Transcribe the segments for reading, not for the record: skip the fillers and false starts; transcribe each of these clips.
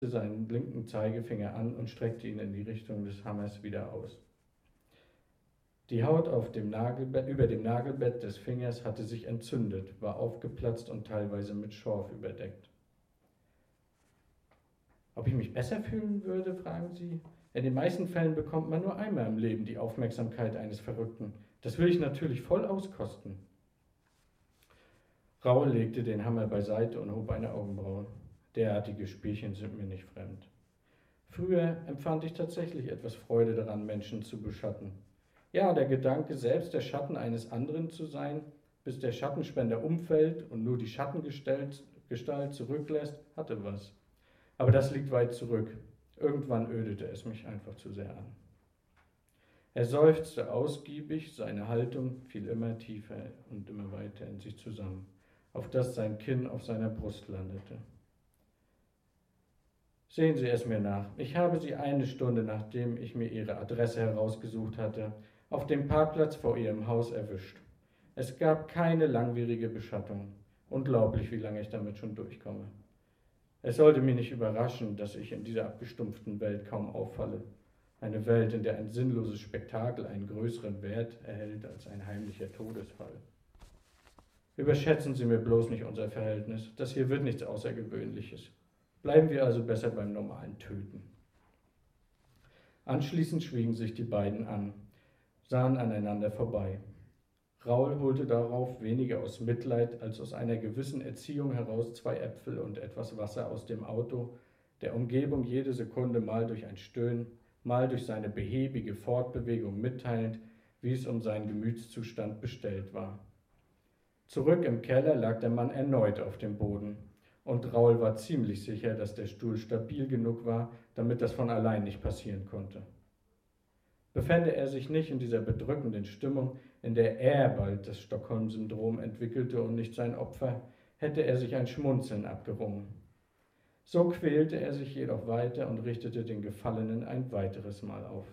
seinen linken Zeigefinger an und streckte ihn in die Richtung des Hammers wieder aus. Die Haut auf dem über dem Nagelbett des Fingers hatte sich entzündet, war aufgeplatzt und teilweise mit Schorf überdeckt. Ob ich mich besser fühlen würde, fragen Sie? In den meisten Fällen bekommt man nur einmal im Leben die Aufmerksamkeit eines Verrückten. Das will ich natürlich voll auskosten. Raul legte den Hammer beiseite und hob eine Augenbraue. Derartige Spielchen sind mir nicht fremd. Früher empfand ich tatsächlich etwas Freude daran, Menschen zu beschatten. Ja, der Gedanke, selbst der Schatten eines anderen zu sein, bis der Schattenspender umfällt und nur die Schattengestalt zurücklässt, hatte was. Aber das liegt weit zurück. Irgendwann ödete es mich einfach zu sehr an. Er seufzte ausgiebig, seine Haltung fiel immer tiefer und immer weiter in sich zusammen, auf dass sein Kinn auf seiner Brust landete. Sehen Sie es mir nach. Ich habe Sie eine Stunde, nachdem ich mir Ihre Adresse herausgesucht hatte, auf dem Parkplatz vor Ihrem Haus erwischt. Es gab keine langwierige Beschattung. Unglaublich, wie lange ich damit schon durchkomme. Es sollte mich nicht überraschen, dass ich in dieser abgestumpften Welt kaum auffalle. Eine Welt, in der ein sinnloses Spektakel einen größeren Wert erhält als ein heimlicher Todesfall. Überschätzen Sie mir bloß nicht unser Verhältnis. Das hier wird nichts Außergewöhnliches. Bleiben wir also besser beim normalen Töten. Anschließend schwiegen sich die beiden an, sahen aneinander vorbei. Raul holte darauf weniger aus Mitleid als aus einer gewissen Erziehung heraus 2 Äpfel und etwas Wasser aus dem Auto, der Umgebung jede Sekunde mal durch ein Stöhnen, mal durch seine behäbige Fortbewegung mitteilend, wie es um seinen Gemütszustand bestellt war. Zurück im Keller lag der Mann erneut auf dem Boden, und Raul war ziemlich sicher, dass der Stuhl stabil genug war, damit das von allein nicht passieren konnte. Befände er sich nicht in dieser bedrückenden Stimmung, in der er bald das Stockholm-Syndrom entwickelte und nicht sein Opfer, hätte er sich ein Schmunzeln abgerungen. So quälte er sich jedoch weiter und richtete den Gefallenen ein weiteres Mal auf.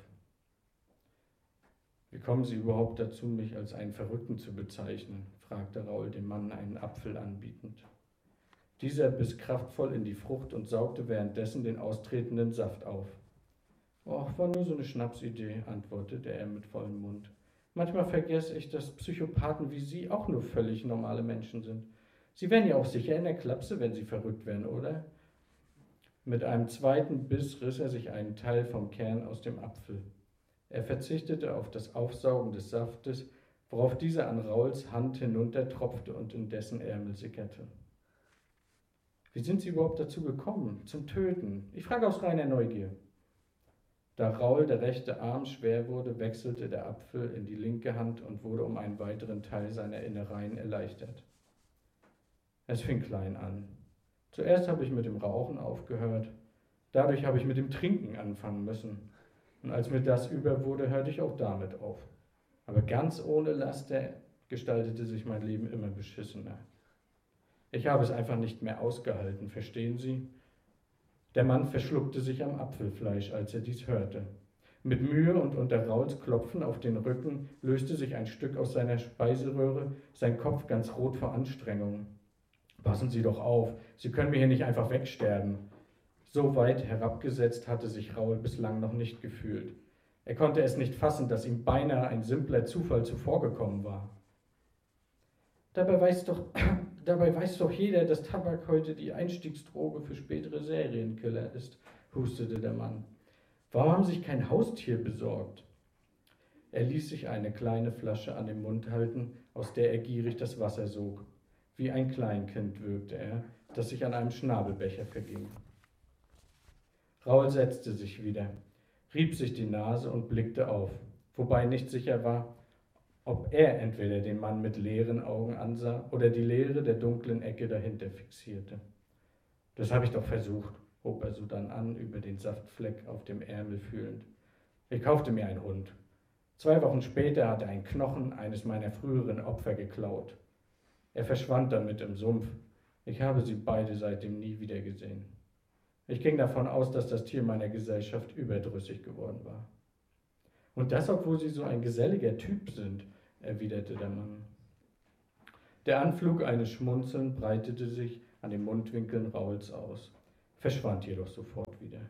»Wie kommen Sie überhaupt dazu, mich als einen Verrückten zu bezeichnen?« fragte Raul dem Mann einen Apfel anbietend. Dieser biss kraftvoll in die Frucht und saugte währenddessen den austretenden Saft auf. »Och, war nur so eine Schnapsidee«, antwortete er mit vollem Mund. »Manchmal vergesse ich, dass Psychopathen wie Sie auch nur völlig normale Menschen sind. Sie wären ja auch sicher in der Klapse, wenn Sie verrückt wären, oder?« Mit einem zweiten Biss riss er sich einen Teil vom Kern aus dem Apfel. Er verzichtete auf das Aufsaugen des Saftes, worauf dieser an Rauls Hand hinuntertropfte und in dessen Ärmel sickerte. »Wie sind Sie überhaupt dazu gekommen, zum Töten? Ich frage aus reiner Neugier.« Da Raul der rechte Arm schwer wurde, wechselte der Apfel in die linke Hand und wurde um einen weiteren Teil seiner Innereien erleichtert. Es fing klein an. Zuerst habe ich mit dem Rauchen aufgehört, dadurch habe ich mit dem Trinken anfangen müssen. Und als mir das über wurde, hörte ich auch damit auf. Aber ganz ohne Laster gestaltete sich mein Leben immer beschissener. Ich habe es einfach nicht mehr ausgehalten, verstehen Sie? Der Mann verschluckte sich am Apfelfleisch, als er dies hörte. Mit Mühe und unter Rauls Klopfen auf den Rücken löste sich ein Stück aus seiner Speiseröhre, sein Kopf ganz rot vor Anstrengung. »Passen Sie doch auf, Sie können mir hier nicht einfach wegsterben.« So weit herabgesetzt hatte sich Raul bislang noch nicht gefühlt. Er konnte es nicht fassen, dass ihm beinahe ein simpler Zufall zuvorgekommen war. Dabei weiß doch jeder, dass Tabak heute die Einstiegsdroge für spätere Serienkiller ist, hustete der Mann. Warum haben Sie sich kein Haustier besorgt? Er ließ sich eine kleine Flasche an den Mund halten, aus der er gierig das Wasser sog. Wie ein Kleinkind wirkte er, das sich an einem Schnabelbecher verging. Raul setzte sich wieder, rieb sich die Nase und blickte auf, wobei nicht sicher war, ob er entweder den Mann mit leeren Augen ansah oder die Leere der dunklen Ecke dahinter fixierte. »Das habe ich doch versucht«, hob er sodann an, über den Saftfleck auf dem Ärmel fühlend. »Ich kaufte mir einen Hund. 2 Wochen später hat er einen Knochen eines meiner früheren Opfer geklaut. Er verschwand damit im Sumpf. Ich habe sie beide seitdem nie wieder gesehen. Ich ging davon aus, dass das Tier meiner Gesellschaft überdrüssig geworden war.« »Und das, obwohl Sie so ein geselliger Typ sind«, erwiderte der Mann. Der Anflug eines Schmunzelns breitete sich an den Mundwinkeln Rauls aus. verschwand jedoch sofort wieder.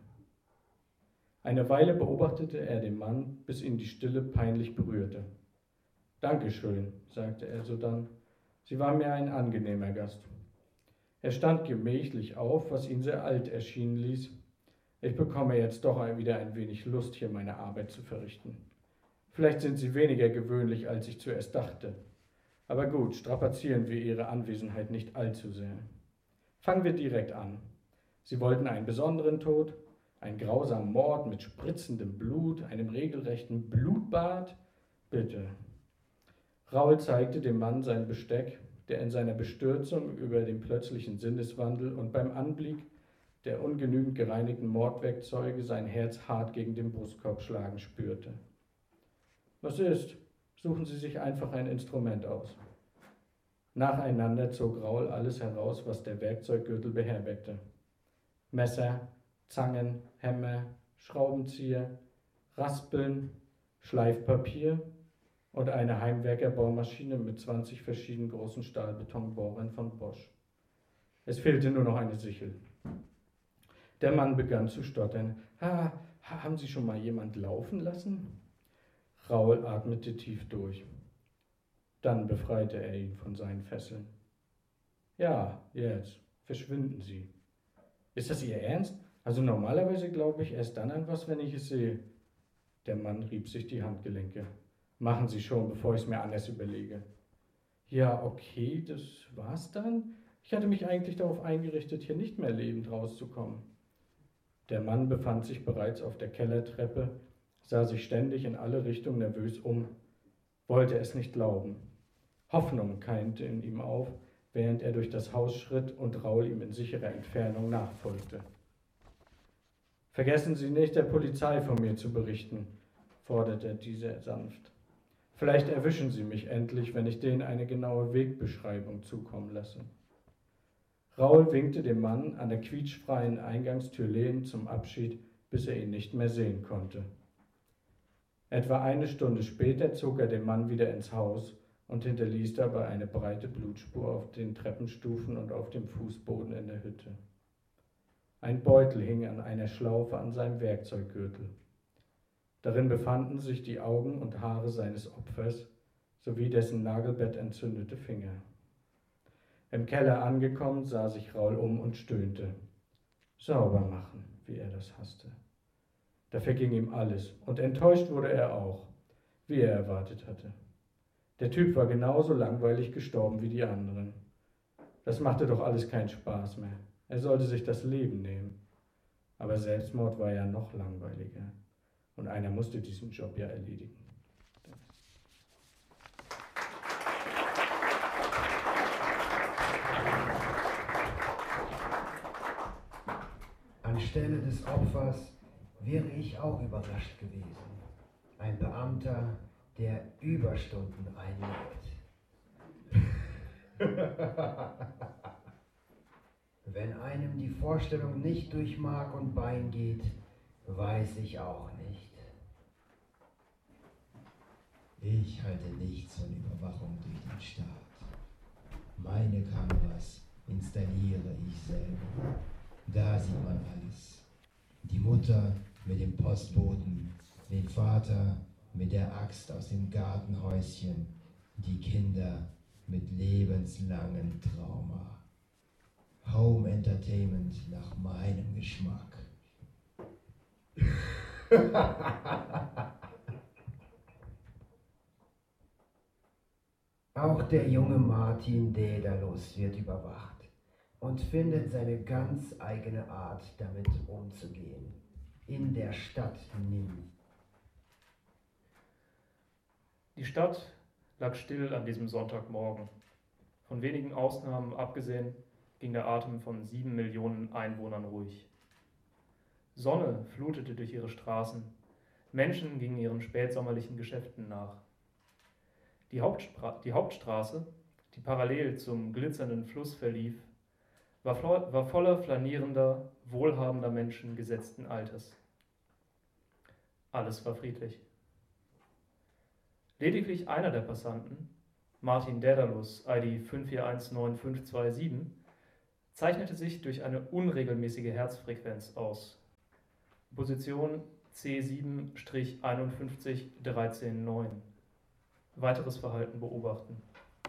Eine Weile beobachtete er den Mann, bis ihn die Stille peinlich berührte. »Dankeschön«, sagte er sodann, »Sie waren mir ein angenehmer Gast.« Er stand gemächlich auf, was ihn sehr alt erschienen ließ. »Ich bekomme jetzt doch wieder ein wenig Lust, hier meine Arbeit zu verrichten. Vielleicht sind Sie weniger gewöhnlich, als ich zuerst dachte. Aber gut, strapazieren wir Ihre Anwesenheit nicht allzu sehr. Fangen wir direkt an. Sie wollten einen besonderen Tod, einen grausamen Mord mit spritzendem Blut, einem regelrechten Blutbad? Bitte.« Raoul zeigte dem Mann sein Besteck, der in seiner Bestürzung über den plötzlichen Sinneswandel und beim Anblick der ungenügend gereinigten Mordwerkzeuge sein Herz hart gegen den Brustkorb schlagen spürte. »Was ist? Suchen Sie sich einfach ein Instrument aus.« Nacheinander zog Raoul alles heraus, was der Werkzeuggürtel beherbergte. Messer, Zangen, Hämmer, Schraubenzieher, Raspeln, Schleifpapier und eine Heimwerkerbohrmaschine mit 20 verschiedenen großen Stahlbetonbohrern von Bosch. Es fehlte nur noch eine Sichel. Der Mann begann zu stottern. Haben Sie schon mal jemand laufen lassen?« Raoul atmete tief durch. Dann befreite er ihn von seinen Fesseln. »Ja, jetzt, verschwinden Sie.« »Ist das Ihr Ernst? Also normalerweise glaube ich erst dann an was, wenn ich es sehe.« Der Mann rieb sich die Handgelenke. »Machen Sie schon, bevor ich es mir anders überlege.« »Ja, okay, das war's dann. Ich hatte mich eigentlich darauf eingerichtet, hier nicht mehr lebend rauszukommen.« Der Mann befand sich bereits auf der Kellertreppe, sah sich ständig in alle Richtungen nervös um, wollte es nicht glauben. Hoffnung keimte in ihm auf, während er durch das Haus schritt und Raoul ihm in sicherer Entfernung nachfolgte. »Vergessen Sie nicht, der Polizei von mir zu berichten«, forderte dieser sanft. »Vielleicht erwischen Sie mich endlich, wenn ich denen eine genaue Wegbeschreibung zukommen lasse.« Raoul winkte dem Mann an der quietschfreien Eingangstür lehnend zum Abschied, bis er ihn nicht mehr sehen konnte. Etwa eine Stunde später zog er den Mann wieder ins Haus und hinterließ dabei eine breite Blutspur auf den Treppenstufen und auf dem Fußboden in der Hütte. Ein Beutel hing an einer Schlaufe an seinem Werkzeuggürtel. Darin befanden sich die Augen und Haare seines Opfers sowie dessen nagelbettentzündete Finger. Im Keller angekommen, sah sich Raoul um und stöhnte. Sauber machen, wie er das hasste. Da verging ihm alles, und enttäuscht wurde er auch, wie er erwartet hatte. Der Typ war genauso langweilig gestorben wie die anderen. Das machte doch alles keinen Spaß mehr. Er sollte sich das Leben nehmen. Aber Selbstmord war ja noch langweiliger. Und einer musste diesen Job ja erledigen. Anstelle des Opfers wäre ich auch überrascht gewesen. Ein Beamter, der Überstunden einlegt. Wenn einem die Vorstellung nicht durch Mark und Bein geht, weiß ich auch nicht. Ich halte nichts von Überwachung durch den Staat. Meine Kameras installiere ich selber. Da sieht man alles. Die Mutter mit dem Postboten, den Vater mit der Axt aus dem Gartenhäuschen, die Kinder mit lebenslangen Trauma. Home Entertainment nach meinem Geschmack. Auch der junge Martin Daedalus wird überwacht und findet seine ganz eigene Art, damit umzugehen. In der Stadt Nim. Die Stadt lag still an diesem Sonntagmorgen. Von wenigen Ausnahmen abgesehen ging der Atem von 7 Millionen Einwohnern ruhig. Sonne flutete durch ihre Straßen. Menschen gingen ihren spätsommerlichen Geschäften nach. Die Hauptstraße, die parallel zum glitzernden Fluss verlief, war voller flanierender, wohlhabender Menschen gesetzten Alters. Alles war friedlich. Lediglich einer der Passanten, Martin Daedalus, ID 5419527, zeichnete sich durch eine unregelmäßige Herzfrequenz aus. Position C7-51-13-9. Weiteres Verhalten beobachten.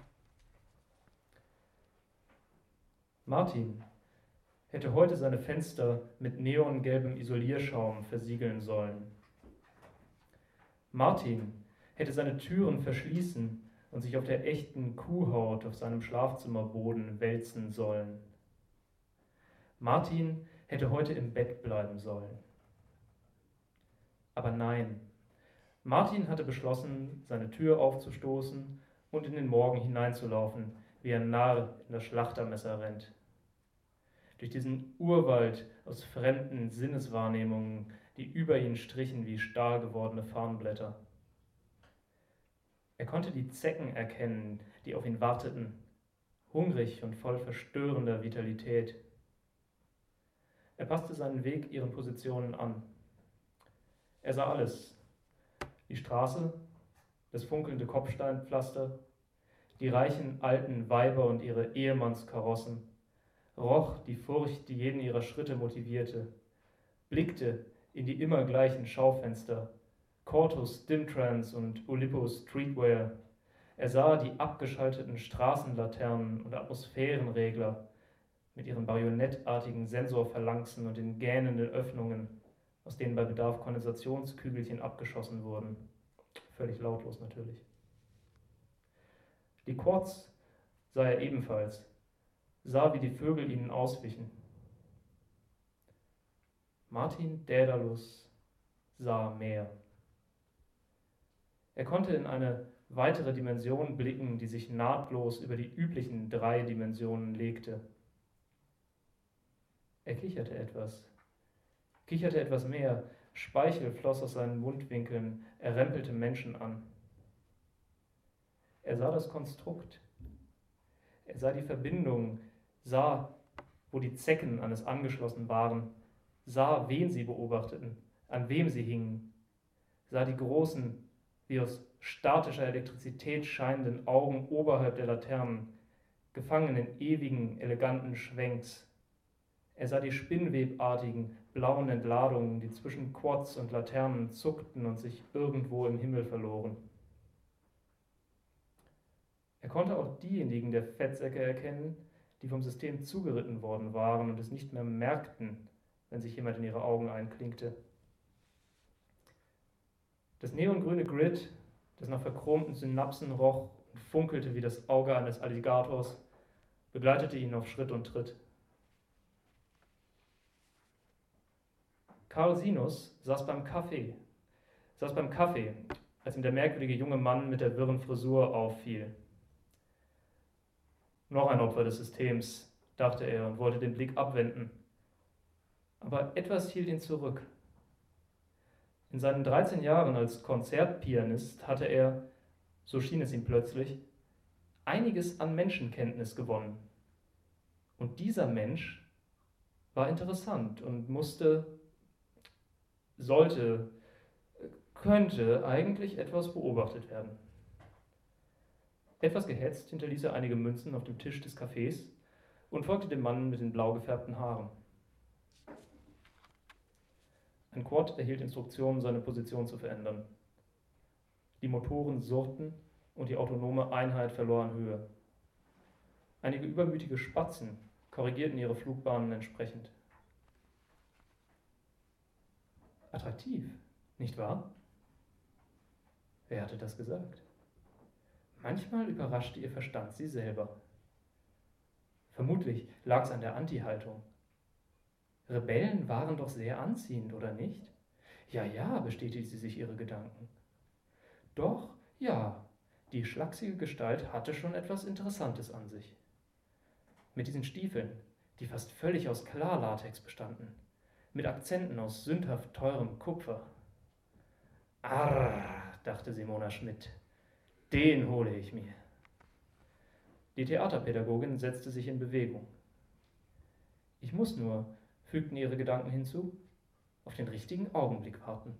Martin hätte heute seine Fenster mit neongelbem Isolierschaum versiegeln sollen. Martin hätte seine Türen verschließen und sich auf der echten Kuhhaut auf seinem Schlafzimmerboden wälzen sollen. Martin hätte heute im Bett bleiben sollen. Aber nein, Martin hatte beschlossen, seine Tür aufzustoßen und in den Morgen hineinzulaufen, wie ein Narr in das Schlachtermesser rennt. Durch diesen Urwald aus fremden Sinneswahrnehmungen, die über ihn strichen wie stahlgewordene Farnblätter. Er konnte die Zecken erkennen, die auf ihn warteten, hungrig und voll verstörender Vitalität. Er passte seinen Weg ihren Positionen an. Er sah alles: die Straße, das funkelnde Kopfsteinpflaster, die reichen alten Weiber und ihre Ehemannskarossen, roch die Furcht, die jeden ihrer Schritte motivierte, blickte in die immer gleichen Schaufenster, Cortus Dimtrans und Oulipo Streetwear. Er sah die abgeschalteten Straßenlaternen und Atmosphärenregler mit ihren bajonettartigen Sensorphalanxen und den gähnenden Öffnungen, aus denen bei Bedarf Kondensationskügelchen abgeschossen wurden. Völlig lautlos natürlich. Die Quads sah er ebenfalls, sah, wie die Vögel ihnen auswichen. Martin Daedalus sah mehr. Er konnte in eine weitere Dimension blicken, die sich nahtlos über die üblichen 3 Dimensionen legte. Er kicherte etwas mehr, Speichel floss aus seinen Mundwinkeln, er rempelte Menschen an. Er sah das Konstrukt, er sah die Verbindung, sah, wo die Zecken an es angeschlossen waren, sah, wen sie beobachteten, an wem sie hingen, sah die großen, wie aus statischer Elektrizität scheinenden Augen oberhalb der Laternen, gefangen in ewigen, eleganten Schwenks. Er sah die spinnwebartigen, blauen Entladungen, die zwischen Quads und Laternen zuckten und sich irgendwo im Himmel verloren. Er konnte auch diejenigen der Fettsäcke erkennen, die vom System zugeritten worden waren und es nicht mehr merkten, wenn sich jemand in ihre Augen einklinkte. Das neongrüne Grid, das nach verchromten Synapsen roch und funkelte wie das Auge eines Alligators, begleitete ihn auf Schritt und Tritt. Karl Sinus saß beim Kaffee, als ihm der merkwürdige junge Mann mit der wirren Frisur auffiel. Noch ein Opfer des Systems, dachte er und wollte den Blick abwenden. Aber etwas hielt ihn zurück. In seinen 13 Jahren als Konzertpianist hatte er, so schien es ihm plötzlich, einiges an Menschenkenntnis gewonnen. Und dieser Mensch war interessant und könnte eigentlich etwas beobachtet werden. Etwas gehetzt hinterließ er einige Münzen auf dem Tisch des Cafés und folgte dem Mann mit den blau gefärbten Haaren. Ein Quad erhielt Instruktionen, seine Position zu verändern. Die Motoren surrten und die autonome Einheit verlor an Höhe. Einige übermütige Spatzen korrigierten ihre Flugbahnen entsprechend. Attraktiv, nicht wahr? Wer hatte das gesagt? Manchmal überraschte ihr Verstand sie selber. Vermutlich lag es an der Anti-Haltung. Rebellen waren doch sehr anziehend, oder nicht? Ja, bestätigte sie sich ihre Gedanken. Doch, ja, die schlachsige Gestalt hatte schon etwas Interessantes an sich. Mit diesen Stiefeln, die fast völlig aus Klarlatex bestanden, mit Akzenten aus sündhaft teurem Kupfer. Arr, dachte Simona Schmidt, den hole ich mir. Die Theaterpädagogin setzte sich in Bewegung. Ich muss nur, fügten ihre Gedanken hinzu, auf den richtigen Augenblick warten.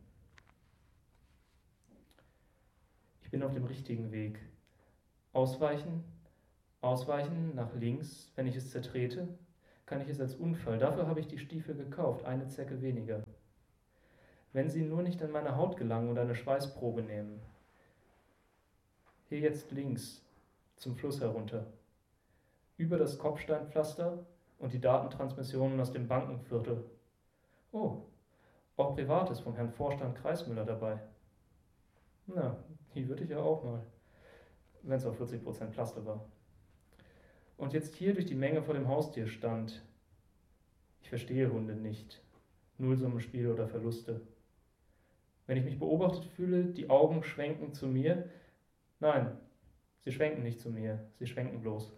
Ich bin auf dem richtigen Weg. Ausweichen, ausweichen, nach links, wenn ich es zertrete, kann ich es als Unfall. Dafür habe ich die Stiefel gekauft, eine Zecke weniger. Wenn sie nur nicht an meine Haut gelangen und eine Schweißprobe nehmen. Hier jetzt links, zum Fluss herunter. Über das Kopfsteinpflaster und die Datentransmissionen aus dem Bankenviertel. Oh, auch Privates vom Herrn Vorstand Kreismüller dabei. Na, die würde ich ja auch mal, wenn es auf 40% Pflaster war. Und jetzt hier durch die Menge vor dem Haustier stand. Ich verstehe Hunde nicht. Nullsummenspiele oder Verluste. Wenn ich mich beobachtet fühle, die Augen schwenken zu mir. Nein, sie schwenken nicht zu mir, sie schwenken bloß.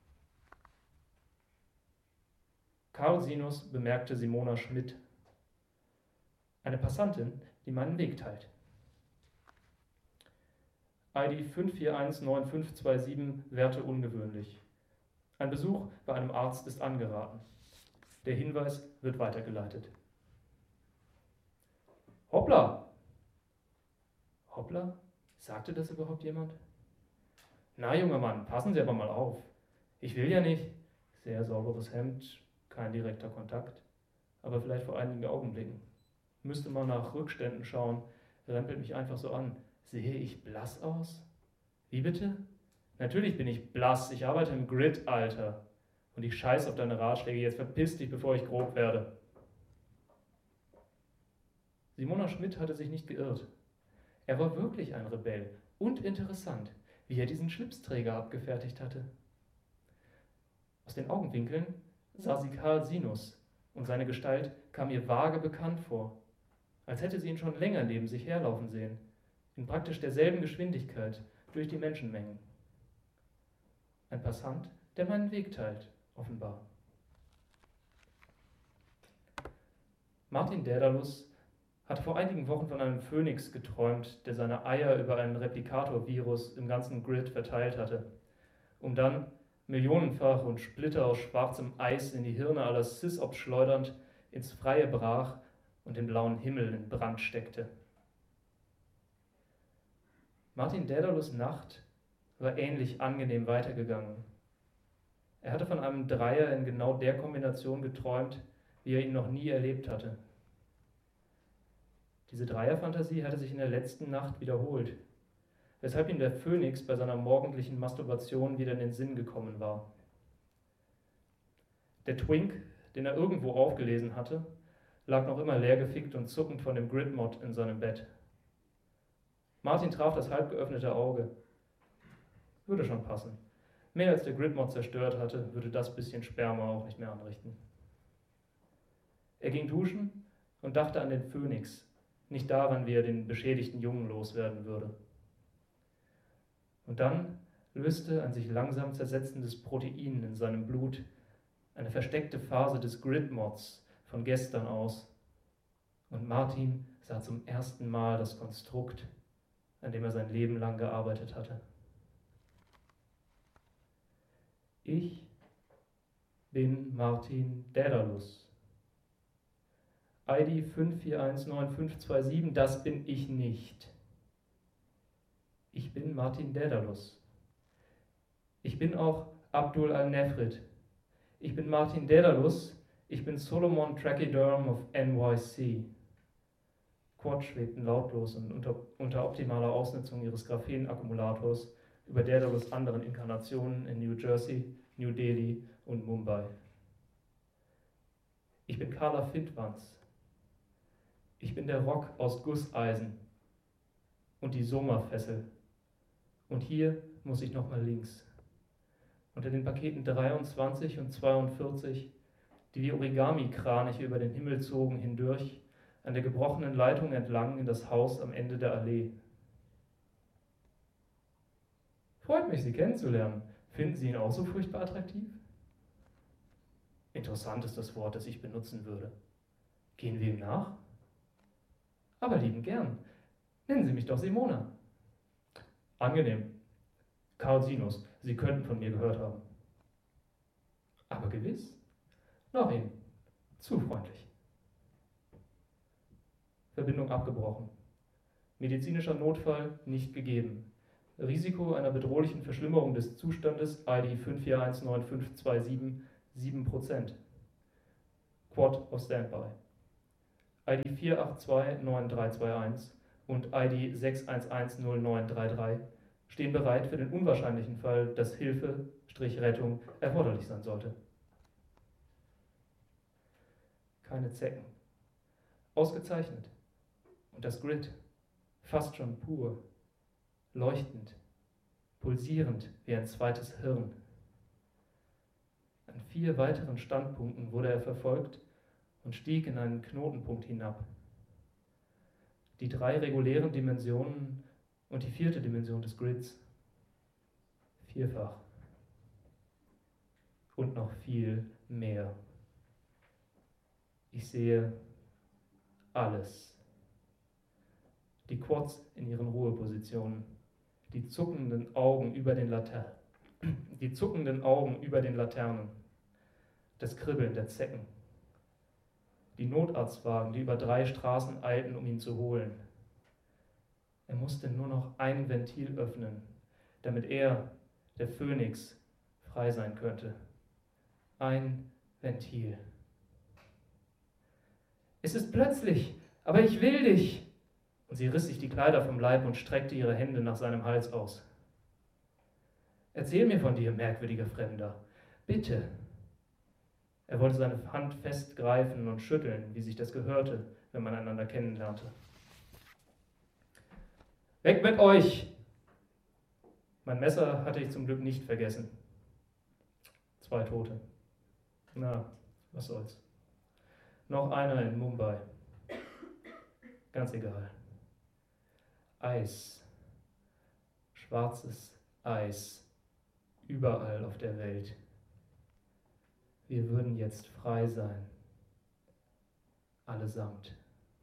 Karl Sinus bemerkte Simona Schmidt. Eine Passantin, die meinen Weg teilt. ID 5419527, Werte ungewöhnlich. Ein Besuch bei einem Arzt ist angeraten. Der Hinweis wird weitergeleitet. Hoppla! Hoppla? Sagte das überhaupt jemand? Na, junger Mann, passen Sie aber mal auf. Ich will ja nicht. Sehr sauberes Hemd, kein direkter Kontakt, aber vielleicht vor einigen Augenblicken. Müsste mal nach Rückständen schauen, rempelt mich einfach so an. Sehe ich blass aus? Wie bitte? Natürlich bin ich blass, ich arbeite im Grid, Alter. Und ich scheiß auf deine Ratschläge, jetzt verpiss dich, bevor ich grob werde. Simona Schmidt hatte sich nicht geirrt. Er war wirklich ein Rebell und interessant, wie er diesen Schlipsträger abgefertigt hatte. Aus den Augenwinkeln sah sie Karl Sinus und seine Gestalt kam ihr vage bekannt vor, als hätte sie ihn schon länger neben sich herlaufen sehen, in praktisch derselben Geschwindigkeit durch die Menschenmengen. Ein Passant, der meinen Weg teilt, offenbar. Martin Daedalus hatte vor einigen Wochen von einem Phönix geträumt, der seine Eier über einen Replikator-Virus im ganzen Grid verteilt hatte, um dann millionenfach und Splitter aus schwarzem Eis in die Hirne aller Sysops schleudernd ins Freie brach und den blauen Himmel in Brand steckte. Martin Daedalus' Nacht war ähnlich angenehm weitergegangen. Er hatte von einem Dreier in genau der Kombination geträumt, wie er ihn noch nie erlebt hatte. Diese Dreierfantasie hatte sich in der letzten Nacht wiederholt, weshalb ihm der Phönix bei seiner morgendlichen Masturbation wieder in den Sinn gekommen war. Der Twink, den er irgendwo aufgelesen hatte, lag noch immer leergefickt und zuckend von dem Gridmod in seinem Bett. Martin traf das halb geöffnete Auge. Würde schon passen. Mehr als der Gridmod zerstört hatte, würde das bisschen Sperma auch nicht mehr anrichten. Er ging duschen und dachte an den Phönix, nicht daran, wie er den beschädigten Jungen loswerden würde. Und dann löste ein sich langsam zersetzendes Protein in seinem Blut eine versteckte Phase des Gridmods von gestern aus. Und Martin sah zum ersten Mal das Konstrukt, an dem er sein Leben lang gearbeitet hatte. Ich bin Martin Daedalus. ID 5419527, das bin ich nicht. Ich bin Martin Daedalus. Ich bin auch Abdul al-Nefrit. Ich bin Martin Daedalus. Ich bin Solomon Trachyderm of NYC. Quad schwebten lautlos und unter optimaler Ausnutzung ihres Graphenakkumulators über Daedalus' anderen Inkarnationen in New Jersey, New Delhi und Mumbai. Ich bin Carla Fintwans. Ich bin der Rock aus Gusseisen und die Soma-Fessel. Und hier muss ich nochmal links. Unter den Paketen 23 und 42, die wie Origami-Kraniche über den Himmel zogen, hindurch, an der gebrochenen Leitung entlang in das Haus am Ende der Allee. Freut mich, Sie kennenzulernen. Finden Sie ihn auch so furchtbar attraktiv? Interessant ist das Wort, das ich benutzen würde. Gehen wir ihm nach? Aber lieben gern. Nennen Sie mich doch Simona. Angenehm. Karl Sinus, Sie könnten von mir gehört haben. Aber gewiss. Noch Ihnen. Zu freundlich. Verbindung abgebrochen. Medizinischer Notfall nicht gegeben. Risiko einer bedrohlichen Verschlimmerung des Zustandes ID 5419527 7%. Quad auf Standby. ID 4829321 und ID 6110933 stehen bereit für den unwahrscheinlichen Fall, dass Hilfe/Rettung erforderlich sein sollte. Keine Zecken. Ausgezeichnet. Und das Grid, fast schon pur, leuchtend, pulsierend wie ein zweites Hirn. An 4 weiteren Standpunkten wurde er verfolgt und stieg in einen Knotenpunkt hinab. Die 3 regulären Dimensionen und die 4. Dimension des Grids. 4-fach. Und noch viel mehr. Ich sehe alles. Die Quads in ihren Ruhepositionen, die zuckenden Augen über den Laternen, das Kribbeln der Zecken, die Notarztwagen, die über 3 Straßen eilten, um ihn zu holen. Er musste nur noch ein Ventil öffnen, damit er, der Phönix, frei sein könnte. Ein Ventil. Es ist plötzlich, aber ich will dich. Und sie riss sich die Kleider vom Leib und streckte ihre Hände nach seinem Hals aus. Erzähl mir von dir, merkwürdiger Fremder. Bitte. Er wollte seine Hand festgreifen und schütteln, wie sich das gehörte, wenn man einander kennenlernte. Weg mit euch! Mein Messer hatte ich zum Glück nicht vergessen. 2 Tote. Na, was soll's. Noch einer in Mumbai. Ganz egal. Eis. Schwarzes Eis. Überall auf der Welt. Wir würden jetzt frei sein. Allesamt.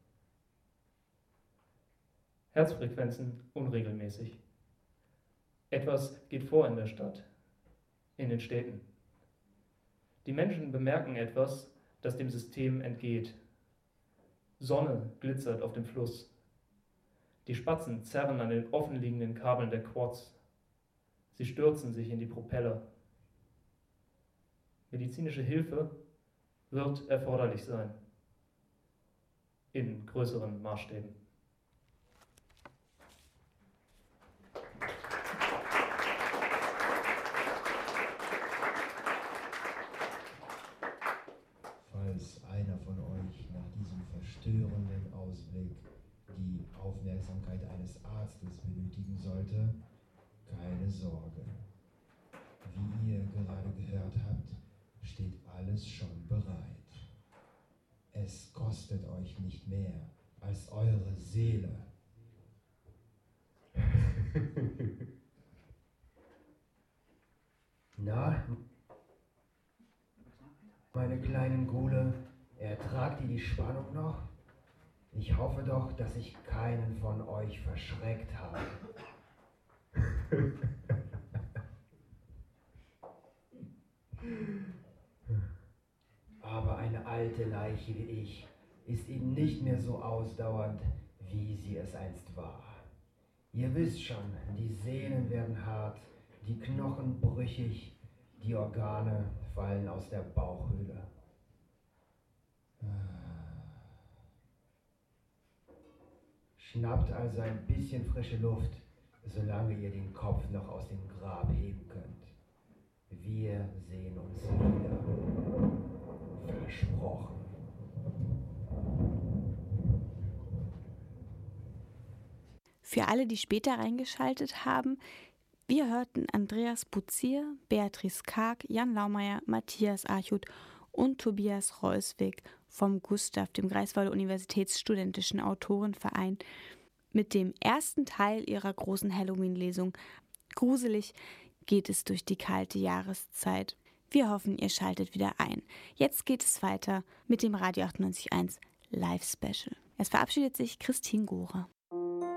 Herzfrequenzen unregelmäßig. Etwas geht vor in der Stadt, in den Städten. Die Menschen bemerken etwas, das dem System entgeht. Sonne glitzert auf dem Fluss. Die Spatzen zerren an den offenliegenden Kabeln der Quads. Sie stürzen sich in die Propeller. Medizinische Hilfe wird erforderlich sein. In größeren Maßstäben. Falls einer von euch nach diesem verstörenden Ausblick die Aufmerksamkeit eines Arztes benötigen sollte, keine Sorge. Wie ihr gerade gehört habt, steht alles schon bereit. Es kostet euch nicht mehr als eure Seele. Na, meine kleinen Gule, ertragt ihr die Spannung noch? Ich hoffe doch, dass ich keinen von euch verschreckt habe. Aber eine alte Leiche wie ich ist eben nicht mehr so ausdauernd, wie sie es einst war. Ihr wisst schon, die Sehnen werden hart, die Knochen brüchig, die Organe fallen aus der Bauchhöhle. Schnappt also ein bisschen frische Luft, solange ihr den Kopf noch aus dem Grab heben könnt. Wir sehen uns wieder. Versprochen. Für alle, die später reingeschaltet haben, wir hörten Andreas Buzier, Beatrice Karg, Jan Laumeier, Matthias Archut und Tobias Reuswig vom Gustav, dem Greifswalder Universitätsstudentischen Autorenverein, mit dem ersten Teil ihrer großen Halloween-Lesung. Gruselig geht es durch die kalte Jahreszeit. Wir hoffen, ihr schaltet wieder ein. Jetzt geht es weiter mit dem Radio 98.1 Live-Special. Es verabschiedet sich Christine Gohrer.